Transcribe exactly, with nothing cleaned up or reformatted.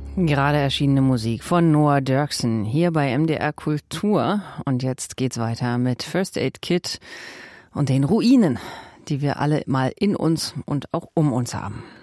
Gerade erschienene Musik von Noah Derksen hier bei M D R Kultur. Und jetzt geht's weiter mit First Aid Kit und den Ruinen, die wir alle mal in uns und auch um uns haben.